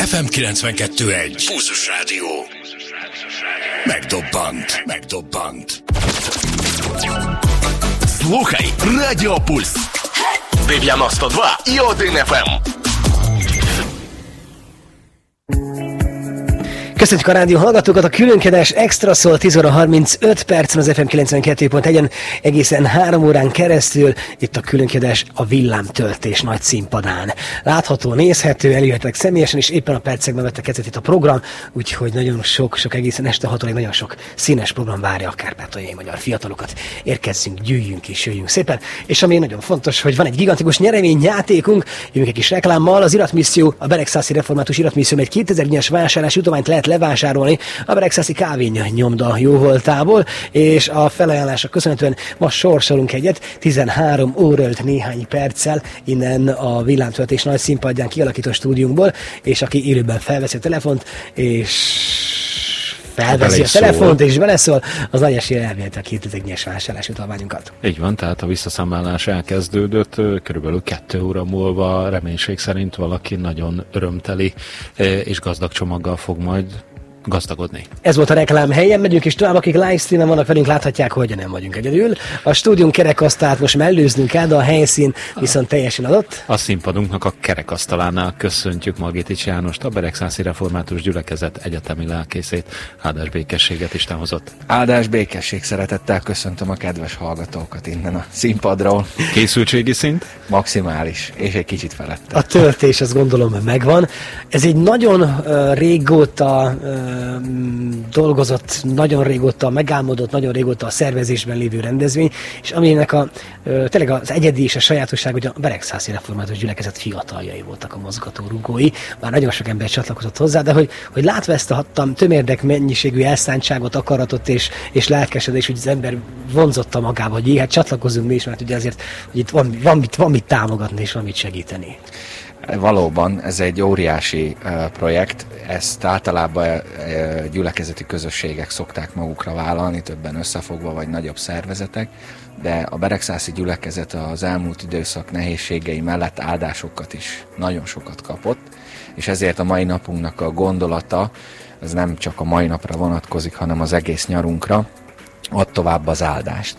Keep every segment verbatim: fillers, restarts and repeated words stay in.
ef em kilencvenkettő egy. Pulzus Rádió. Megdobbant. Megdobbant. Слухай Радіо Пульс. дев'яносто два і один еф ем. Köszönjük a rádió hallgatókat, a különkedés extra szól tíz óra harmincöt percen az ef em kilencvenkettő pont egyen egészen három órán keresztül itt a különkedés a villámtöltés nagy színpadán. Látható, nézhető, elérhetek személyesen, és éppen a percekben vettek kezdet itt a program, úgyhogy nagyon sok-sok egészen este hat óráig nagyon sok színes program várja a kárpátaljai magyar fiatalokat. Érkezzünk, gyűjjünk és jöjjünk szépen, és ami nagyon fontos, hogy van egy gigantikus nyereményjátékunk, jövünk egy kis reklámmal, az iratmisszió, a Beregszászi Református Iratmisszió egy kétezer-nyolcas vásárlás jutományt lehet levásárolni a Beregszászi Kávény nyomda jóvoltából, és a felajánlásra köszönhetően ma sorsolunk egyet, tizenhárom óra ölt néhány perccel innen a villámtöltés nagy színpadján kialakított stúdiunkból, és aki élőben felveszi a telefont, és felveszi a telefont és beleszól, az nagy esélye elviheti a kétezer-nyolcas vásárlás jutalmányunkat. Így van, tehát a visszaszámlálás elkezdődött, körülbelül kettő óra múlva reménység szerint valaki nagyon örömteli és gazdag csomaggal fog majd gazdagodni. Ez volt a reklám helyen, megyünk is tovább, akik livestreamen vannak velünk, láthatják, hogy nem vagyunk egyedül. A stúdium kerekasztalát most mellőznünk kell, de a helyszín viszont teljesen adott. A színpadunknak a kerekasztalánál köszöntjük Margitics Jánost, a Beregszászi Református Gyülekezet egyetemi lelkészét. Áldás békességet Isten hozott. Áldás békesség, szeretettel köszöntöm a kedves hallgatókat innen a színpadról. Készültségi szint? Maximális, és egy kicsit felette. A töltés, azt gondolom, megvan. Ez egy nagyon uh, régóta uh, dolgozott, nagyon régóta megálmodott, nagyon régóta a szervezésben lévő rendezvény, és aminek a, ö, tényleg az egyedi és a sajátosság, hogy a Beregszászi Református Gyülekezet fiataljai voltak a mozgatórugói, már nagyon sok ember csatlakozott hozzá, de hogy, hogy látva ezt a hattam, tömérdek mennyiségű elszántságot, akaratot és, és lelkesedés, hogy az ember vonzotta magába, hogy hát csatlakozzunk mi is, mert ugye azért, hogy itt van, van, mit, van mit támogatni és van mit segíteni. Valóban ez egy óriási uh, projekt, ezt általában uh, gyülekezeti közösségek szokták magukra vállalni, többen összefogva vagy nagyobb szervezetek, de a Beregszászi gyülekezet az elmúlt időszak nehézségei mellett áldásokat is nagyon sokat kapott, és ezért a mai napunknak a gondolata, ez nem csak a mai napra vonatkozik, hanem az egész nyarunkra, ad tovább az áldást.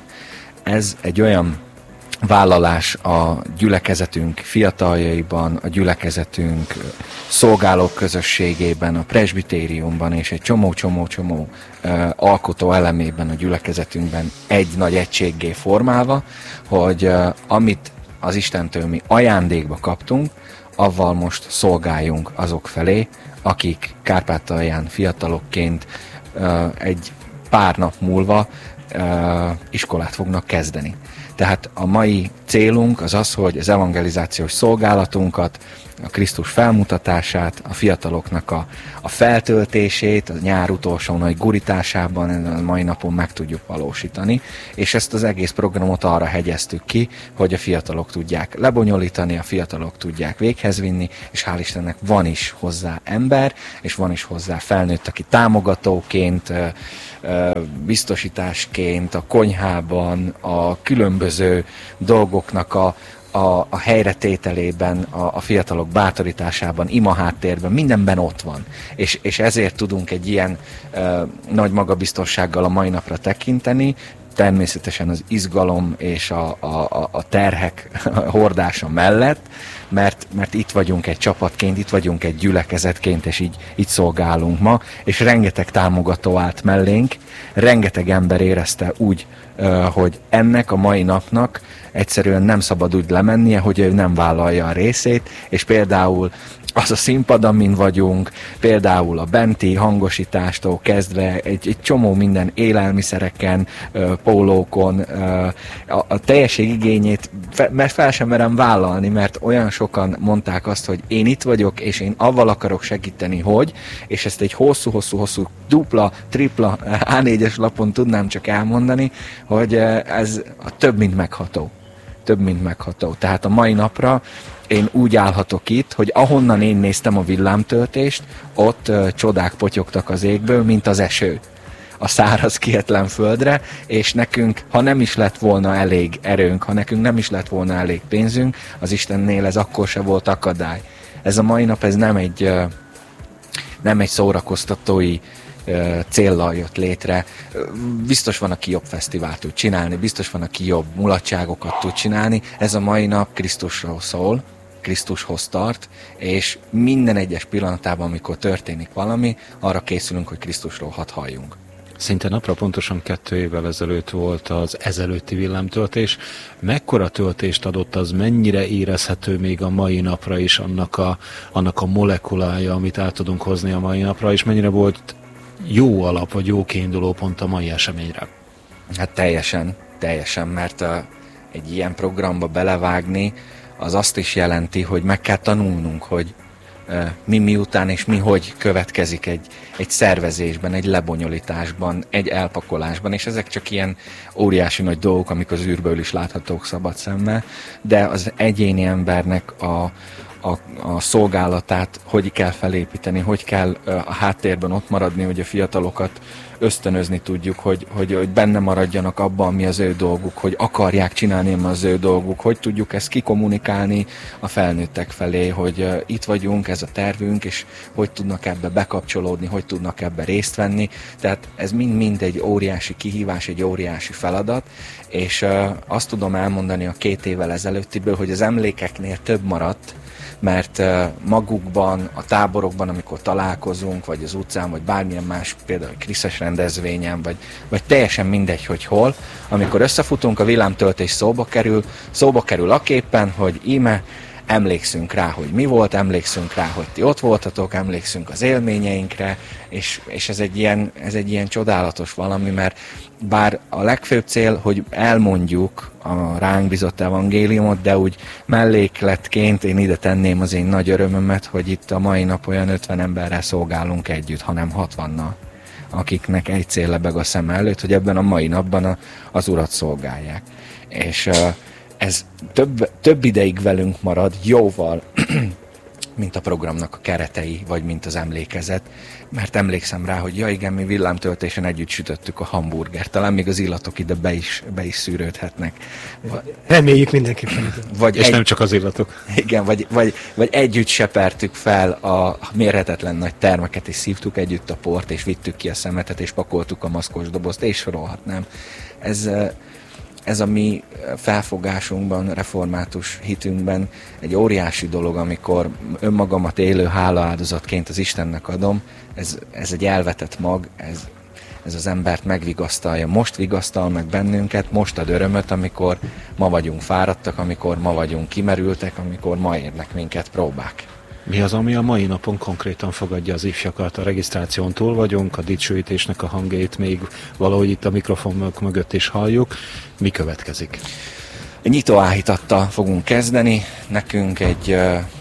Ez egy olyan vállalás a gyülekezetünk fiataljaiban, a gyülekezetünk szolgálók közösségében, a presbitériumban és egy csomó-csomó-csomó uh, alkotó elemében a gyülekezetünkben egy nagy egységgé formálva, hogy uh, amit az Istentől mi ajándékba kaptunk, avval most szolgáljunk azok felé, akik Kárpátalján fiatalokként uh, egy pár nap múlva uh, iskolát fognak kezdeni. Tehát a mai célunk az az, hogy az evangelizációs szolgálatunkat, a Krisztus felmutatását, a fiataloknak a, a feltöltését, a nyár utolsó nagy gurításában a mai napon meg tudjuk valósítani, és ezt az egész programot arra hegyeztük ki, hogy a fiatalok tudják lebonyolítani, a fiatalok tudják véghez vinni, és hál' Istennek van is hozzá ember, és van is hozzá felnőtt, aki támogatóként, biztosításként, a konyhában, a különböző dolgoknak a, a, a helyretételében, a, a fiatalok bátorításában, ima háttérben, mindenben ott van. És, és ezért tudunk egy ilyen uh, nagy magabiztossággal a mai napra tekinteni, természetesen az izgalom és a, a, a terhek hordása mellett, mert, mert itt vagyunk egy csapatként, itt vagyunk egy gyülekezetként, és így, így szolgálunk ma, és rengeteg támogató állt mellénk, rengeteg ember érezte úgy, hogy ennek a mai napnak egyszerűen nem szabad úgy lemennie, hogy ő nem vállalja a részét, és például az a színpad, amin vagyunk, például a benti hangosítástól kezdve egy, egy csomó minden élelmiszereken, pólókon, a, a teljesség igényét, mert fel sem merem vállalni, mert olyan sokan mondták azt, hogy én itt vagyok, és én avval akarok segíteni, hogy, és ezt egy hosszú-hosszú-hosszú dupla, tripla á négyes lapon tudnám csak elmondani, hogy ez több, mint megható. Több, mint megható. Tehát a mai napra én úgy állhatok itt, hogy ahonnan én néztem a villámtöltést, ott uh, csodák potyogtak az égből, mint az eső a száraz, kietlen földre, és nekünk, ha nem is lett volna elég erőnk, ha nekünk nem is lett volna elég pénzünk, az Istennél ez akkor se volt akadály. Ez a mai nap, ez nem egy, uh, nem egy szórakoztatói céllal jött létre. Biztos van, aki jobb fesztivált tud csinálni, biztos van, aki jobb mulatságokat tud csinálni. Ez a mai nap Krisztusról szól, Krisztushoz tart, és minden egyes pillanatában, amikor történik valami, arra készülünk, hogy Krisztusról hadd halljunk. Szinte napra pontosan kettő évvel ezelőtt volt az ezelőtti villámtöltés. Mekkora töltést adott az, mennyire érezhető még a mai napra is annak a, annak a molekulája, amit át tudunk hozni a mai napra, és mennyire volt jó alap, vagy jó kiinduló pont a mai eseményre? Hát teljesen, teljesen, mert a, egy ilyen programba belevágni, az azt is jelenti, hogy meg kell tanulnunk, hogy uh, mi miután és mi hogy következik egy, egy szervezésben, egy lebonyolításban, egy elpakolásban, és ezek csak ilyen óriási nagy dolgok, amik az űrből is láthatók szabad szemmel, de az egyéni embernek a A, a szolgálatát hogy kell felépíteni, hogy kell a háttérben ott maradni, hogy a fiatalokat ösztönözni tudjuk, hogy, hogy, hogy benne maradjanak abban, ami az ő dolguk, hogy akarják csinálni, ami az ő dolguk, hogy tudjuk ezt kikommunikálni a felnőttek felé, hogy itt vagyunk, ez a tervünk, és hogy tudnak ebbe bekapcsolódni, hogy tudnak ebbe részt venni. Tehát ez mind-mind egy óriási kihívás, egy óriási feladat, és azt tudom elmondani a két évvel ezelőttiből, hogy az emlékeknél több maradt, mert magukban, a táborokban, amikor találkozunk, vagy az utcán, vagy bármilyen más, például kriszes rendezvényen, vagy, vagy teljesen mindegy, hogy hol, amikor összefutunk, a villámtöltés szóba kerül, szóba kerül a képen, hogy íme, emlékszünk rá, hogy mi volt, emlékszünk rá, hogy ti ott voltatok, emlékszünk az élményeinkre, és, és ez, egy ilyen, ez egy ilyen csodálatos valami, mert bár a legfőbb cél, hogy elmondjuk a ránk bizott evangéliumot, de úgy mellékletként én ide tenném az én nagy örömömet, hogy itt a mai nap olyan ötven emberrel szolgálunk együtt, hanem hatvannal, akiknek egy cél lebeg a szem előtt, hogy ebben a mai napban a, az Urat szolgálják. És uh, ez több, több ideig velünk marad, jóval, mint a programnak a keretei, vagy mint az emlékezet, mert emlékszem rá, hogy ja igen, mi villámtöltésen együtt sütöttük a hamburgert, talán még az illatok ide be is, be is szűrődhetnek. Reméljük mindenképpen. Vagy és egy, nem csak az illatok. Igen, vagy, vagy, vagy együtt sepertük fel a mérhetetlen nagy termeket, és szívtuk együtt a port, és vittük ki a szemetet, és pakoltuk a maszkos dobozt, és sorolhatnám. Ez... Ez a mi felfogásunkban, református hitünkben egy óriási dolog, amikor önmagamat élő hálaáldozatként az Istennek adom, ez, ez egy elvetett mag, ez, ez az embert megvigasztalja. Most vigasztal meg bennünket, most ad örömöt, amikor ma vagyunk fáradtak, amikor ma vagyunk kimerültek, amikor ma érnek minket próbák. Mi az, ami a mai napon konkrétan fogadja az ifjakat? A regisztráción túl vagyunk, a dicsőítésnek a hangjait még valahogy itt a mikrofonok mögött is halljuk. Mi következik? Nyitóáhítattal fogunk kezdeni. Nekünk egy,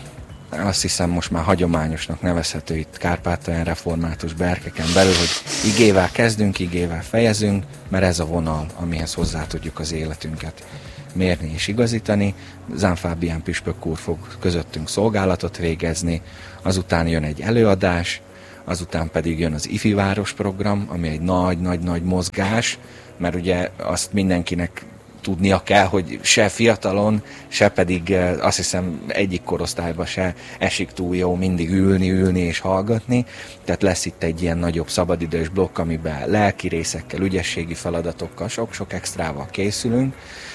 azt hiszem most már hagyományosnak nevezhető itt Kárpátalján református berkeken belül, hogy igével kezdünk, igével fejezünk, mert ez a vonal, amihez hozzá tudjuk az életünket mérni és igazítani. Zán Fábián püspök úr fog közöttünk szolgálatot végezni, azután jön egy előadás, azután pedig jön az Ifi Város program, ami egy nagy-nagy-nagy mozgás, mert ugye azt mindenkinek tudnia kell, hogy se fiatalon, se pedig azt hiszem egyik korosztályban se esik túl jó mindig ülni, ülni és hallgatni. Tehát lesz itt egy ilyen nagyobb szabadidős blokk, amiben lelki részekkel, ügyességi feladatokkal, sok-sok extrával készülünk.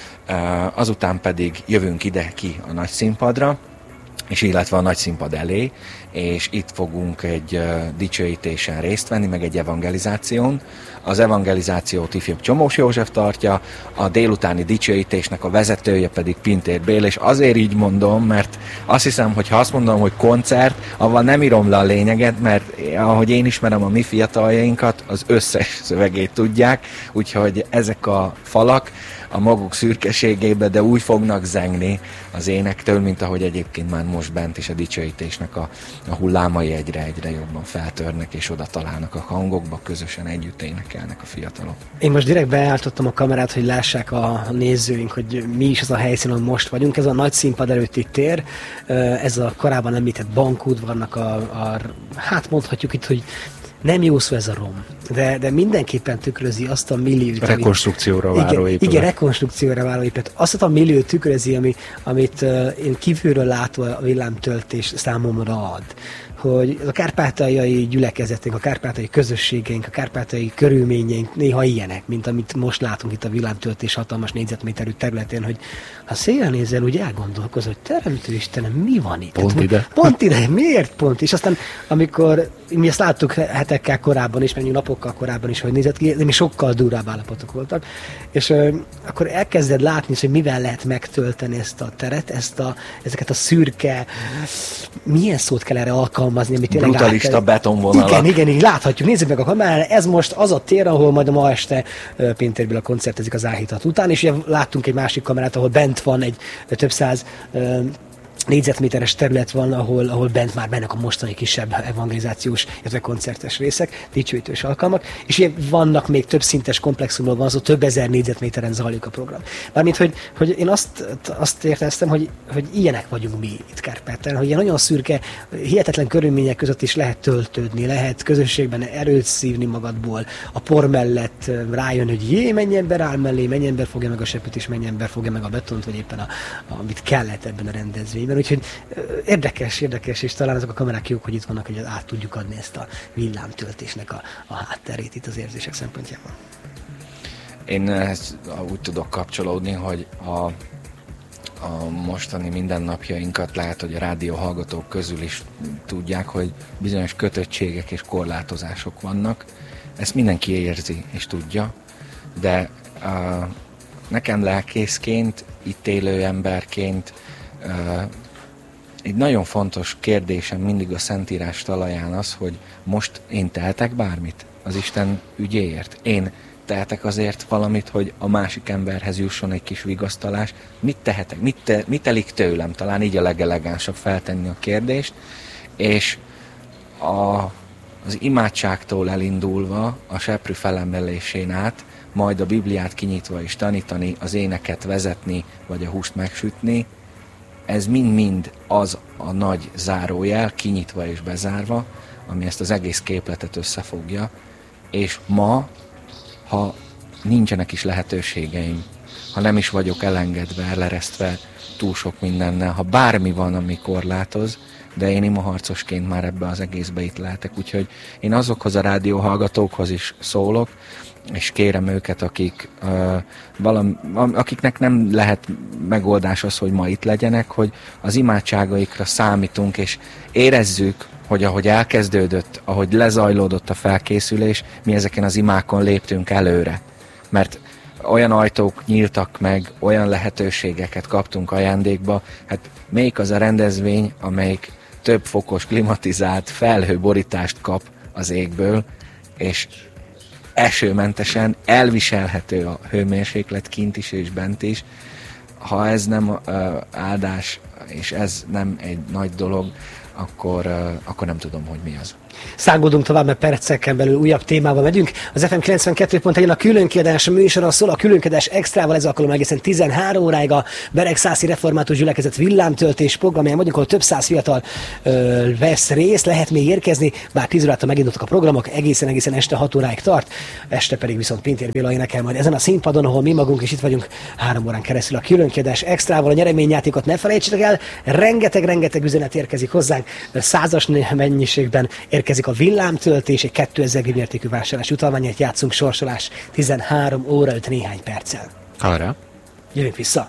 Azután pedig jövünk ide ki a nagy színpadra, és illetve a nagy színpad elé, és itt fogunk egy uh, dicsőítésen részt venni, meg egy evangelizáción. Az evangelizációt ifjabb Csomós József tartja, a délutáni dicsőítésnek a vezetője pedig Pintér Béla, és azért így mondom, mert azt hiszem, hogy ha azt mondom, hogy koncert, avval nem írom le a lényeget, mert ahogy én ismerem a mi fiataljainkat, az összes szövegét tudják, úgyhogy ezek a falak a maguk szürkeségébe, de úgy fognak zengni az énektől, mint ahogy egyébként már most bent is a dicsőítésnek a, a hullámai egyre-egyre jobban feltörnek, és oda találnak a hangokba, közösen együtt énekelnek a fiatalok. Én most direkt beálltottam a kamerát, hogy lássák a nézőink, hogy mi is az a helyszín, ahol most vagyunk. Ez a nagy színpad előtti tér, ez a korábban említett bankudvarnak a, a hát mondhatjuk itt, hogy nem jó szó ez a rom, de, de mindenképpen tükrözi azt a milliót. Rekonstrukcióra amit, váró igen, igen, rekonstrukcióra váró épület. Azt a milliót tükrözi, ami, amit uh, én kívülről látva a villámtöltés számomra ad. Hogy a kárpátaljai gyülekezetünk, a kárpátaljai közösségeink, a kárpátaljai körülményeink néha ilyenek, mint amit most látunk itt a villámtöltés hatalmas négyzetméterű területén, hogy ha szélen nézel, úgy elgondolkozol, hogy Teremtő Istenem, mi van itt? Pont Tehát, ide. Pont ide, miért pont? És aztán, amikor mi ezt láttuk hetekkel korábban is, meg napokkal korábban is, hogy nézett ki, de mi sokkal durvább állapotok voltak, és uh, akkor elkezded látni, hogy mivel lehet megtölteni ezt a teret, ezt a, ezeket a szürke, milyen szót kell erre alkalmazni, amit tényleg brutalista betonvonalak. Igen, igen, igen, láthatjuk, nézzük meg a kamerán, ez most az a tér, ahol majd a ma este uh, Pintérből a koncertezik az áhítat után, és ugye láttunk egy másik kamerát, ahol bent van egy uh, több száz uh, négyzetméteres terület van, ahol, ahol bent már bennek a mostani kisebb evangelizációs, illetve koncertes részek, dicsőítős alkalmak, és ugye vannak még több szintes komplexumról van szó, több ezer négyzetméteren zajlik a program. Mármint, hogy, hogy én azt, azt érteztem, hogy, hogy ilyenek vagyunk mi itt Kárpátalján, hogy ilyen nagyon szürke, hihetetlen körülmények között is lehet töltődni, lehet közösségben erőt szívni magadból, a por mellett rájön, hogy jé, mennyi ember áll mellé, mennyi ember fogja meg a sepet, és mennyi ember fogja meg a betont, vagy éppen a, amit kellett ebben a rendezvényben. Úgyhogy érdekes, érdekes, és talán azok a kamerák jók, hogy itt vannak, hogy át tudjuk adni ezt a villámtöltésnek a, a hátterét itt az érzések szempontjából. Én ezt úgy tudok kapcsolódni, hogy a, a mostani mindennapjainkat lehet, hogy a rádióhallgatók közül is tudják, hogy bizonyos kötöttségek és korlátozások vannak. Ezt mindenki érzi és tudja, de a, nekem lelkészként, itt élő emberként uh, egy nagyon fontos kérdésem mindig a Szentírás talaján az, hogy most én tehetek bármit az Isten ügyéért. Én tehetek azért valamit, hogy a másik emberhez jusson egy kis vigasztalás. Mit tehetek? Mit, te, mit telik tőlem? Talán így a legelegánsabb feltenni a kérdést. És a, az imádságtól elindulva a seprű felemelésén át, majd a Bibliát kinyitva és tanítani, az éneket vezetni, vagy a húst megsütni, ez mind-mind az a nagy zárójel, kinyitva és bezárva, ami ezt az egész képletet összefogja, és ma, ha nincsenek is lehetőségeim, ha nem is vagyok elengedve, eleresztve túl sok mindennel, ha bármi van, ami korlátoz, de én imaharcosként már ebbe az egészbe itt lehetek, úgyhogy én azokhoz a rádióhallgatókhoz is szólok, és kérem őket, akik, uh, valami, akiknek nem lehet megoldás az, hogy ma itt legyenek, hogy az imádságaikra számítunk, és érezzük, hogy ahogy elkezdődött, ahogy lezajlódott a felkészülés, mi ezeken az imákon léptünk előre. Mert olyan ajtók nyíltak meg, olyan lehetőségeket kaptunk ajándékba, hát melyik az a rendezvény, amelyik több fokos klimatizált felhőborítást kap az égből, és esőmentesen elviselhető a hőmérséklet kint is és bent is. Ha ez nem uh, áldás, és ez nem egy nagy dolog, akkor, uh, akkor nem tudom, hogy mi az. Szágódunk tovább, mert perceken belül újabb témával megyünk. Az ef em kilencvenkettő pont egy a különkiadás műsora szól, a különkiadás extrával, ez alkalommal egészen tizenhárom óráig a Beregszászi Református Gyülekezet villámtöltés programján vagyunk, ahol több száz fiatal ö, vesz részt, lehet még érkezni, bár tíz órától megindultak a programok, egészen egészen este hat óráig tart, este pedig viszont Pintér Béla énekel majd ezen a színpadon, ahol mi magunk is itt vagyunk három órán keresztül a különkiadás extrával. A nyereményjátékot ne felejtsétek el, rengeteg-rengeteg üzenet érkezik hozzánk, százas mennyiségben érkezik a villámtöltés, egy kétezer mértékű vásárlás utalványát játszunk, sorsolás tizenhárom óra öt néhány perccel. Arra. Jövünk vissza.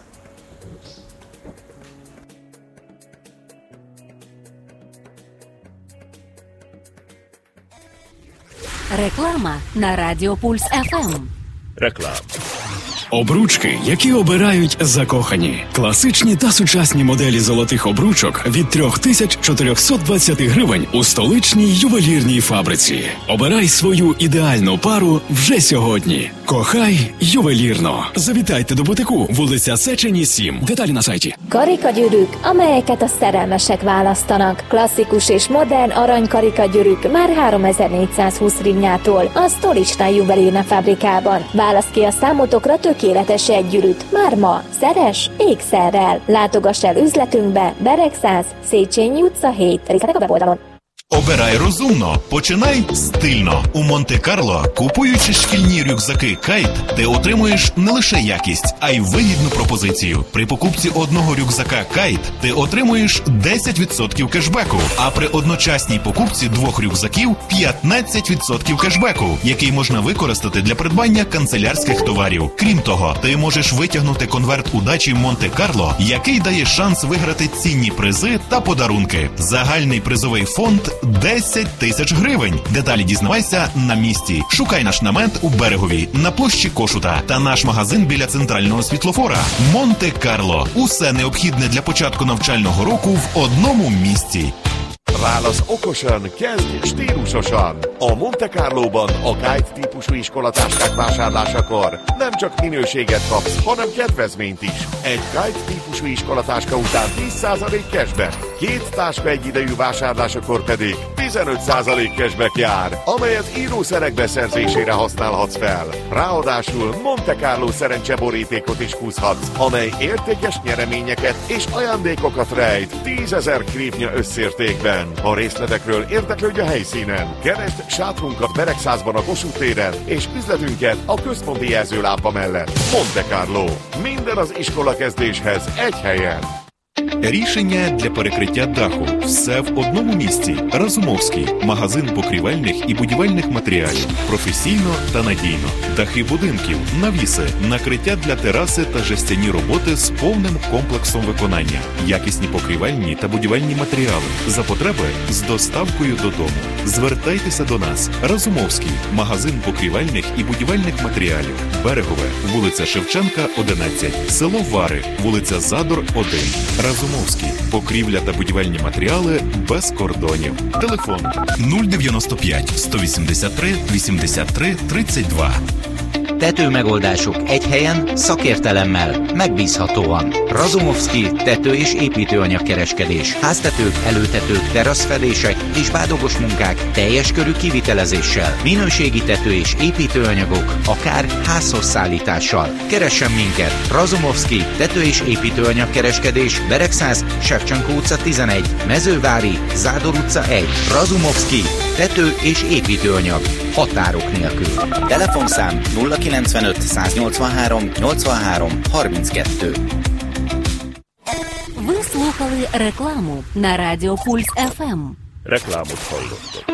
Реклама на Радіо Пульс еф ем. Реклама. Обручки, які обирають закохані. Класичні та сучасні моделі золотих обручок від три тисячі чотириста двадцять гривень у столичній ювелірній фабриці. Обирай свою ідеальну пару вже sьогодні. Кохай ювелірно. Завітайте до бутику, вулиця Széchenyi сім. Деталі на сайті. Karikagyűrűk, amelyeket a szerelmesek választanak. Klasszikus és modern aranykarikagyűrűk már háromezer-négyszázhúsz hrivnyától a Stolicznai Juvelírne fabrikában. Választ ki a számotokra tökéletes egygyűrűt. Már ma szeres ékszerrel. Látogass el üzletünkbe, Beregszász, Széchenyi utca hét. Részletek a weboldalon. Обирай розумно, починай стильно. У Монте-Карло, купуючи шкільні рюкзаки Кайт, ти отримуєш не лише якість, а й вигідну пропозицію. При покупці одного рюкзака Кайт ти отримуєш десять відсотків кешбеку, а при одночасній покупці двох рюкзаків п'ятнадцять відсотків кешбеку, який можна використати для придбання канцелярських товарів. Крім того, ти можеш витягнути конверт удачі Монте-Карло, який дає шанс виграти цінні призи та подарунки. Загальний призовий фонд десять тисяч гривень. Деталі дізнавайся на місці. Шукай наш намет у Берегові, на площі Кошута та наш магазин біля центрального світлофора. Монте-Карло. Усе необхідне для початку навчального року в одному місці. Válasz okosan, kezdj stílusosan! A Monte Carlóban a Kite típusú iskolatáskák vásárlásakor nem csak minőséget kapsz, hanem kedvezményt is. Egy Kite típusú iskolatáska után tíz százalék cashback, két táska egyidejű vásárlásakor pedig tizenöt százalék cashback jár, amelyet írószerek beszerzésére használhatsz fel. Ráadásul Monte Carlo szerencseborítékot is húzhatsz, amely értékes nyereményeket és ajándékokat rejt tízezer krívnya összértékben. A részletekről érdeklődj a helyszínen. Keresd sátrunkat Beregszázban a Kossuth téren, és üzletünket a központi jelzőlámpa mellett. Monte Carlo. Minden az iskolakezdéshez egy helyen. Рішення для перекриття даху. Все в одному місці. Разумовський. Магазин покрівельних і будівельних матеріалів. Професійно та надійно. Дахи будинків, навіси, накриття для тераси та жестяні роботи з повним комплексом виконання. Якісні покрівельні та будівельні матеріали. За потреби з доставкою додому. Звертайтеся до нас. Разумовський. Магазин покрівельних і будівельних матеріалів. Берегове. Вулиця Шевченка, одинадцять. Село Вари. Вулиця Задор, один. Разумовський. Покрівля та будівельні матеріали без кордонів. Телефон нуль дев'яносто п'ять сто вісімдесят три вісімдесят три тридцять два. Tetőmegoldások egy helyen, szakértelemmel, megbízhatóan. Razumovszky tető- és építőanyagkereskedés. Háztetők, előtetők, teraszfedések és bádogos munkák teljes körű kivitelezéssel. Minőségi tető- és építőanyagok, akár házhoz szállítással. Keressen minket! Razumovszky tető- és építőanyagkereskedés. Beregszáz, Shevchenko utca tizenegy, Mezővári, Zádor utca egy. Razumovszky tető- és építőanyag. Határok nélkül. Telefonszám nulla kilencvenöt száznyolcvanhárom nyolcvanhárom harminckettő. Ви слухали рекламу на Радіо Пульс еф ем. Рекламу hallottok.